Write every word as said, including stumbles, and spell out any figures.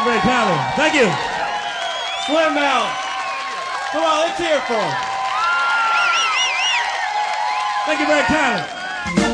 you very kindly. Thank you. Slim now. Come on, let's hear it for him. Thank you very kindly.